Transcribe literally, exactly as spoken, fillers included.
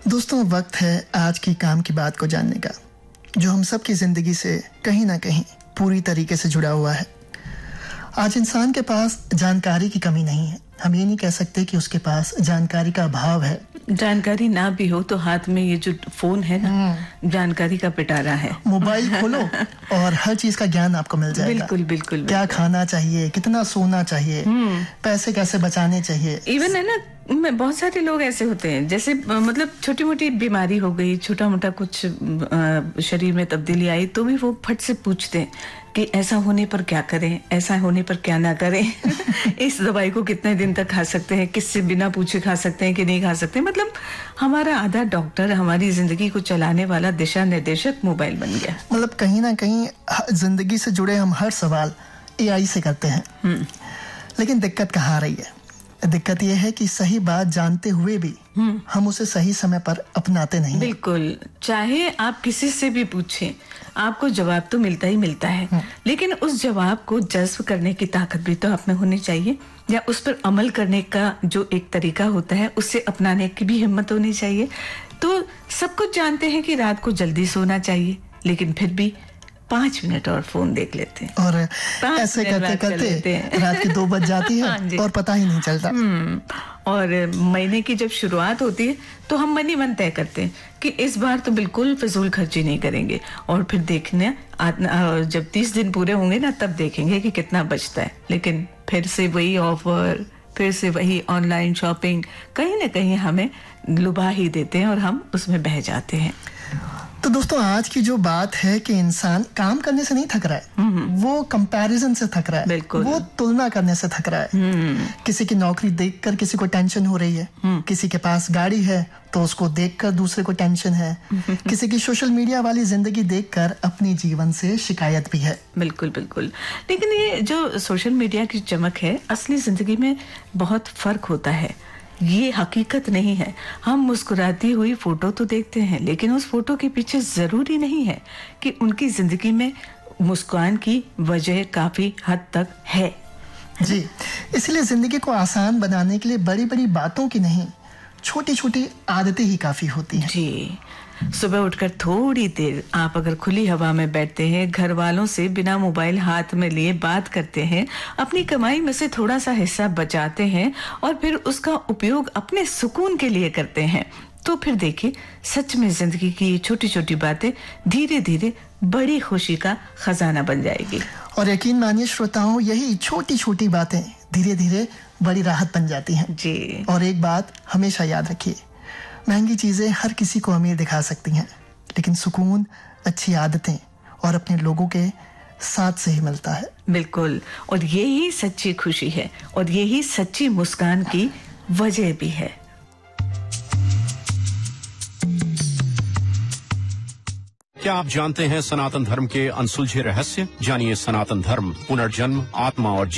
दोस्तों, वक्त है आज की काम की बात को जानने का, जो हम सब की जिंदगी से कहीं ना कहीं पूरी तरीके से जुड़ा हुआ है। आज इंसान के पास जानकारी की कमी नहीं है। हम ये नहीं कह सकते कि उसके पास जानकारी का अभाव है। जानकारी ना भी हो तो हाथ में ये जो फोन है ना, जानकारी का पिटारा है। मोबाइल खोलो और हर चीज का ज्ञान आपको मिल जाएगा। बिल्कुल बिल्कुल। क्या खाना चाहिए, कितना सोना चाहिए, पैसे कैसे बचाने चाहिए। इवन है ना, मैं बहुत सारे लोग ऐसे होते हैं, जैसे मतलब छोटी मोटी बीमारी हो गई, छोटा मोटा कुछ आ, शरीर में तब्दीली आई तो भी वो फट से पूछते हैं कि ऐसा होने पर क्या करें, ऐसा होने पर क्या ना करें। इस दवाई को कितने दिन तक खा सकते हैं, किससे बिना पूछे खा सकते हैं कि नहीं खा सकते। मतलब हमारा आधा डॉक्टर, हमारी जिंदगी को चलाने वाला दिशा निर्देशक मोबाइल बन गया। मतलब कहीं ना कहीं जिंदगी से जुड़े हम हर सवाल एआई से करते हैं। लेकिन दिक्कत कहाँ आ रही है? दिक्कत यह है कि सही बात जानते हुए भी हम उसे सही समय पर अपनाते नहीं। बिल्कुल, चाहे आप किसी से भी पूछें, आपको जवाब तो मिलता ही मिलता है, लेकिन उस जवाब को जज्ब करने की ताकत भी तो आप में होनी चाहिए, या उस पर अमल करने का जो एक तरीका होता है उसे अपनाने की भी हिम्मत होनी चाहिए। तो सब कुछ जानते हैं कि रात को जल्दी सोना चाहिए, लेकिन फिर भी पांच मिनट और फोन देख लेते हैं और ऐसे करते करते रात की दो बज जाती है और पता ही नहीं चलता। और महीने की जब शुरुआत होती है तो हम मन ही मन तय करते हैं कि इस बार तो बिल्कुल फिजूल खर्ची नहीं करेंगे, और फिर देखने जब तीस दिन पूरे होंगे ना, तब देखेंगे कि कितना बचता है। लेकिन फिर से वही ऑफर, फिर से वही ऑनलाइन शॉपिंग कहीं ना कहीं हमें लुभा ही देते हैं और हम उसमें बह जाते हैं। तो दोस्तों, आज की जो बात है कि इंसान काम करने से नहीं थक रहा है, वो कंपैरिजन से थक रहा है। बिल्कुल। वो तुलना करने से थक रहा है। किसी की नौकरी देखकर किसी को टेंशन हो रही है, किसी के पास गाड़ी है तो उसको देखकर दूसरे को टेंशन है, किसी की सोशल मीडिया वाली जिंदगी देखकर अपने जीवन से शिकायत भी है। बिल्कुल बिल्कुल। लेकिन ये जो सोशल मीडिया की चमक है, असली जिंदगी में बहुत फर्क होता है। ये हकीकत नहीं है। हम मुस्कुराती हुई फोटो तो देखते हैं, लेकिन उस फोटो के पीछे जरूरी नहीं है कि उनकी जिंदगी में मुस्कान की वजह काफी हद तक है। जी, इसलिए जिंदगी को आसान बनाने के लिए बड़ी बड़ी बातों की नहीं, छोटी छोटी आदतें ही काफी होती हैं। जी, सुबह उठकर थोड़ी देर आप अगर खुली हवा में बैठते हैं, घर वालों से बिना मोबाइल हाथ में लिए बात करते हैं, अपनी कमाई में से थोड़ा सा हिस्सा बचाते हैं और फिर उसका उपयोग अपने सुकून के लिए करते हैं, तो फिर देखिए सच में जिंदगी की ये छोटी छोटी बातें धीरे धीरे बड़ी खुशी का खजाना बन जाएगी। और यकीन मानिए श्रोताओं, यही छोटी छोटी बातें धीरे धीरे बड़ी राहत बन जाती हैं। जी। और एक बात हमेशा याद रखिए, महंगी चीजें हर किसी को अमीर दिखा सकती हैं, लेकिन सुकून, अच्छी आदतें और अपने लोगों के साथ से ही मिलता है। बिल्कुल, और यही सच्ची खुशी है और यही सच्ची मुस्कान की वजह भी है। क्या आप जानते हैं सनातन धर्म के अनसुलझे रहस्य? जानिए सनातन धर्म, पुनर्जन्म, आत्मा और